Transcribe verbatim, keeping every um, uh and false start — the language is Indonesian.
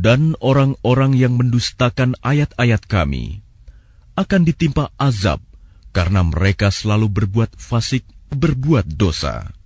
Dan orang-orang yang mendustakan ayat-ayat Kami akan ditimpa azab karena mereka selalu berbuat fasik, berbuat dosa.